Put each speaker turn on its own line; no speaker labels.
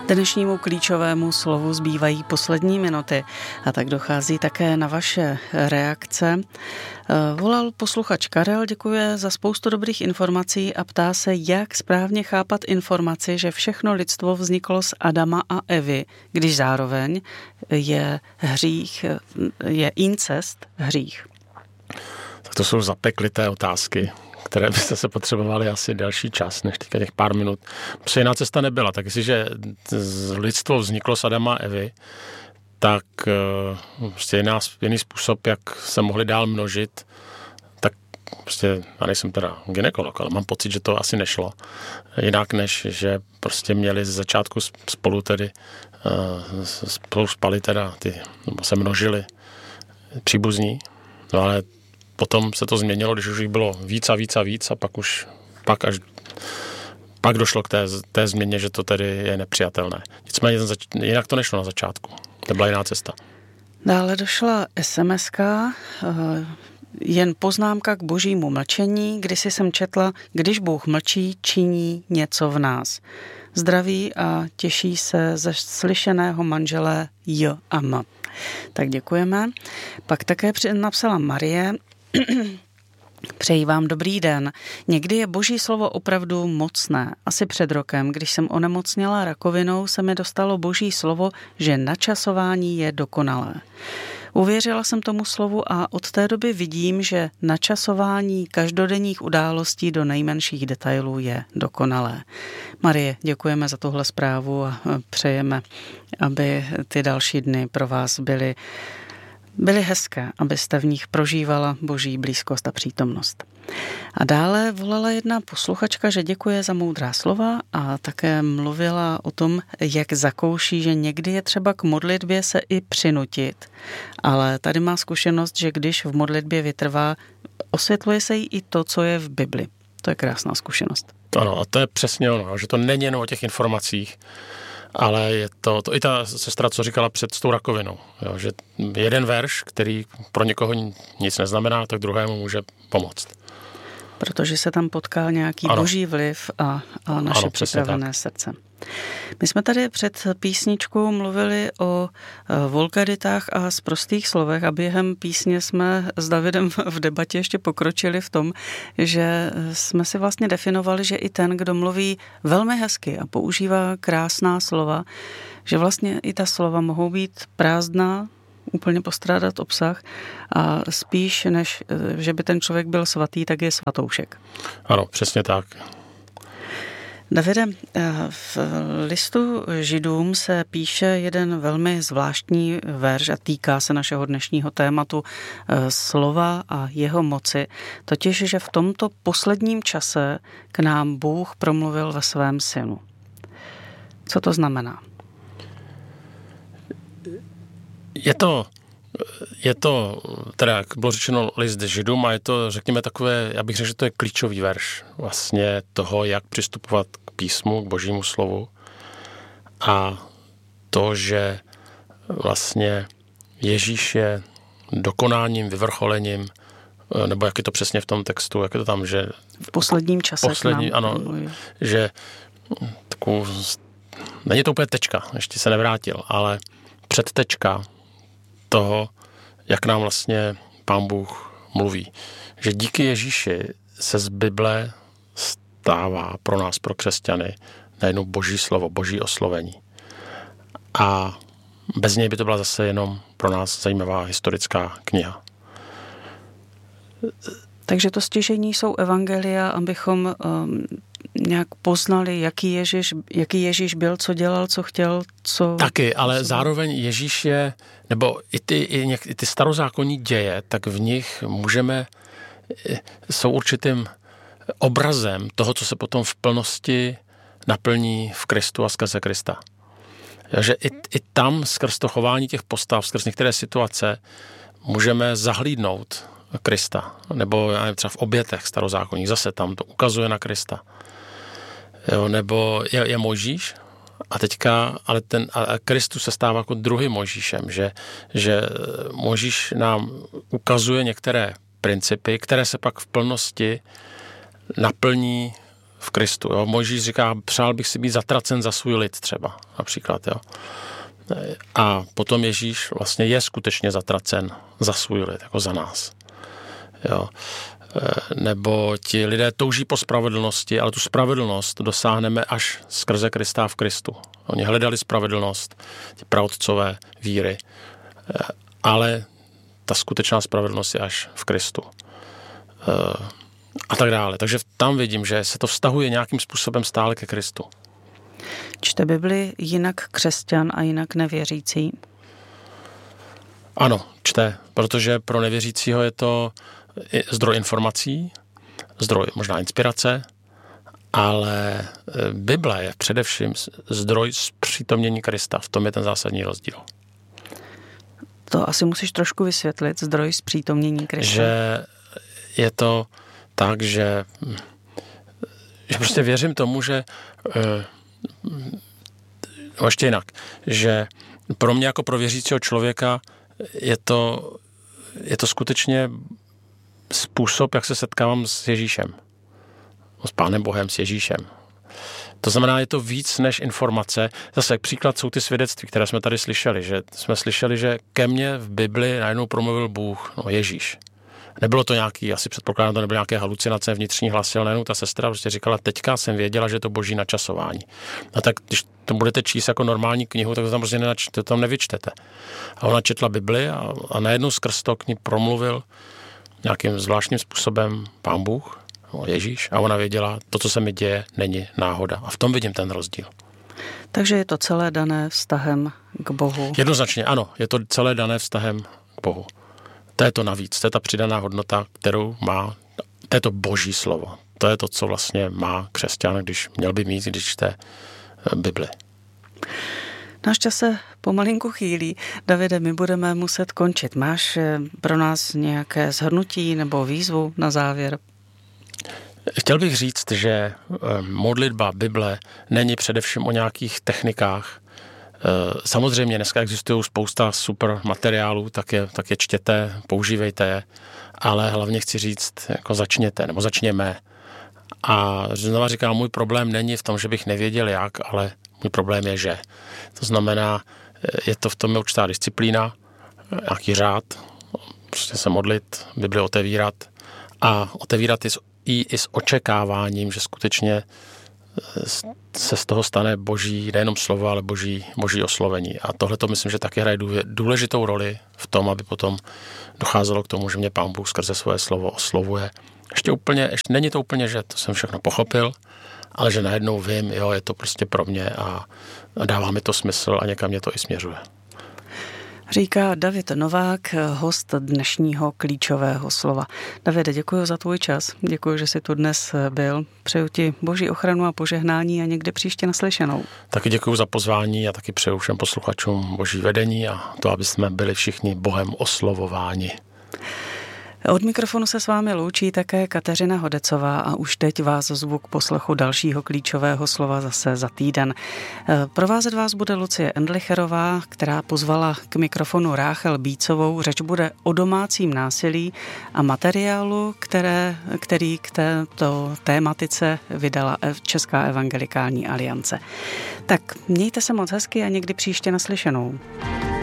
Dnešnímu klíčovému slovu zbývají poslední minuty a tak dochází také na vaše reakce. Volal posluchač Karel, děkuje za spoustu dobrých informací a ptá se, jak správně chápat informaci, že všechno lidstvo vzniklo z Adama a Evy, když zároveň je hřích, je incest hřích.
Tak to jsou zapeklité otázky, které byste se potřebovali asi další čas, než teďka těch pár minut. Protože jiná cesta nebyla. Tak jestliže lidstvo vzniklo z Adama a Evy, tak prostě jiný způsob, jak se mohli dál množit, tak prostě, já nejsem teda gynekolog, ale mám pocit, že to asi nešlo. Jinak, než že prostě měli z začátku spolu tedy spolu spali teda nebo se množili příbuzní. No ale potom se to změnilo, když už jich bylo víc a pak došlo k té změně, že to tedy je nepřijatelné. Nicméně jinak to nešlo na začátku. To byla jiná cesta.
Dále došla SMS-ka, jen poznámka k božímu mlčení, kdysi jsem četla, když Bůh mlčí, činí něco v nás. Zdraví a těší se ze slyšeného manžele J a M. Tak děkujeme. Pak také napsala Marie, přeji vám dobrý den. Někdy je boží slovo opravdu mocné. Asi před rokem, když jsem onemocněla rakovinou, se mi dostalo boží slovo, že načasování je dokonalé. Uvěřila jsem tomu slovu a od té doby vidím, že načasování každodenních událostí do nejmenších detailů je dokonalé. Marie, děkujeme za tuhle zprávu a přejeme, aby ty další dny pro vás byly hezké, abyste v nich prožívala boží blízkost a přítomnost. A dále volala jedna posluchačka, že děkuje za moudrá slova a také mluvila o tom, jak zakouší, že někdy je třeba k modlitbě se i přinutit. Ale tady má zkušenost, že když v modlitbě vytrvá, osvětluje se jí i to, co je v Bibli. To je krásná zkušenost.
Ano, a to je přesně ono, že to není jen o těch informacích, ale je to i ta sestra, co říkala před tou rakovinou, jo, že jeden verš, který pro někoho nic neznamená, tak druhému může pomoct.
Protože se tam potká nějaký boží vliv a naše připravené srdce. My jsme tady před písničkou mluvili o vulgaritách a sprostých slovech a během písně jsme s Davidem v debatě ještě pokročili v tom, že jsme si vlastně definovali, že i ten, kdo mluví velmi hezky a používá krásná slova, že vlastně i ta slova mohou být prázdná, úplně postrádat obsah a spíš, než že by ten člověk byl svatý, tak je svatoušek.
Ano, přesně tak.
Davide, v listu Židům se píše jeden velmi zvláštní verš a týká se našeho dnešního tématu slova a jeho moci, totiž, že v tomto posledním čase k nám Bůh promluvil ve svém synu. Co to znamená?
Je to, teda jak bylo řečeno, list Židům a je to, řekněme, takové, já bych řekl, že to je klíčový verš vlastně toho, jak přistupovat k písmu, k božímu slovu a to, že vlastně Ježíš je dokonáním, vyvrcholením, nebo jak je to přesně v tom textu, jak je to tam, že
v posledním čase
ano, že takovou, není to úplně tečka, ještě se nevrátil, ale předtečka toho, jak nám vlastně Pán Bůh mluví. Že díky Ježíši se z Bible stává pro nás, pro křesťany, najednou boží slovo, boží oslovení. A bez něj by to byla zase jenom pro nás zajímavá historická kniha.
Takže to stěžení jsou evangelia, abychom nějak poznali, jaký Ježíš byl, co dělal, co chtěl, co...
Taky, ale zároveň Ježíš je, nebo i ty starozákonní děje, tak v nich jsou určitým obrazem toho, co se potom v plnosti naplní v Kristu a skrze Krista. Takže i tam skrz to chování těch postav, skrz některé situace můžeme zahlídnout Krista, nebo já nevím, třeba v obětech starozákonních, zase tam to ukazuje na Krista. Jo, nebo je Mojžíš a teďka, ale Kristus se stává jako druhým Mojžíšem, že Mojžíš nám ukazuje některé principy, které se pak v plnosti naplní v Kristu. Jo. Mojžíš říká, přál bych si být zatracen za svůj lid třeba, například. Jo. A potom Ježíš vlastně je skutečně zatracen za svůj lid, jako za nás. Jo. Nebo ti lidé touží po spravedlnosti, ale tu spravedlnost dosáhneme až skrze Krista v Kristu. Oni hledali spravedlnost, ti praotcové víry, ale ta skutečná spravedlnost je až v Kristu. A tak dále. Takže tam vidím, že se to vztahuje nějakým způsobem stále ke Kristu.
Čte Bibli jinak křesťan a jinak nevěřící?
Ano, čte, protože pro nevěřícího je to zdroj informací, zdroj možná inspirace, ale Bible je především zdroj zpřítomnění Krista. V tom je ten zásadní rozdíl.
To asi musíš trošku vysvětlit, zdroj zpřítomnění Krista.
Že je to tak, že prostě věřím tomu, že ještě jinak, že pro mě jako pro věřícího člověka je to skutečně způsob, jak se setkávám s Ježíšem. S Pánem Bohem, s Ježíšem. To znamená, je to víc než informace. Zase příklad jsou ty svědectví, které jsme tady slyšeli. Že jsme slyšeli, že ke mně v Bibli najednou promluvil Bůh, Ježíš. Nebylo to nějaký, asi předpokládám, to nebyly nějaké halucinace, vnitřní hlasy, ale najednou ta sestra prostě říkala, teďka jsem věděla, že je to boží načasování. A tak když to budete číst jako normální knihu, tak to tam prostě to tam nevyčtete. A ona četla Bibli a najednou skrz to k ní promluvil nějakým zvláštním způsobem Pán Bůh, Ježíš, a ona věděla, to, co se mi děje, není náhoda. A v tom vidím ten rozdíl.
Takže je to celé dané vztahem k Bohu.
Jednoznačně, ano, je to celé dané vztahem k Bohu. To je to navíc, to je ta přidaná hodnota, kterou má, to je to boží slovo. To je to, co vlastně má křesťan, když měl by mít, když čte Bibli.
Náš čas se pomalinku chýlí. Davide, my budeme muset končit. Máš pro nás nějaké shrnutí nebo výzvu na závěr?
Chtěl bych říct, že modlitba Bible není především o nějakých technikách. Samozřejmě dneska existují spousta super materiálů, tak je čtěte, používejte je, ale hlavně chci říct, jako začněte, nebo začněme. A znova říkám, můj problém není v tom, že bych nevěděl jak, ale můj problém je, že. To znamená, je to v tom určitá disciplína, nějaký řád, prostě se modlit, Bibli otevírat a otevírat i s očekáváním, že skutečně se z toho stane boží, nejenom slovo, ale boží oslovení. A tohle to myslím, že taky hraje důležitou roli v tom, aby potom docházelo k tomu, že mě Pán Bůh skrze svoje slovo oslovuje. Ještě není to úplně, že to jsem všechno pochopil, ale že najednou vím, jo, je to prostě pro mě a dává mi to smysl a někam mě to i směřuje.
Říká David Novák, host dnešního klíčového slova. Davide, děkuji za tvůj čas. Děkuji, že jsi tu dnes byl. Přeju ti boží ochranu a požehnání a někde příště naslyšenou.
Taky děkuji za pozvání a taky přeju všem posluchačům boží vedení a to, aby jsme byli všichni Bohem oslovováni.
Od mikrofonu se s vámi loučí také Kateřina Hodecová a už teď vás zvu k poslechu dalšího klíčového slova zase za týden. Provázet vás bude Lucie Endlicherová, která pozvala k mikrofonu Ráchel Bícovou. Řeč bude o domácím násilí a materiálu, který k této tématice vydala Česká evangelikální aliance. Tak mějte se moc hezky a někdy příště naslyšenou.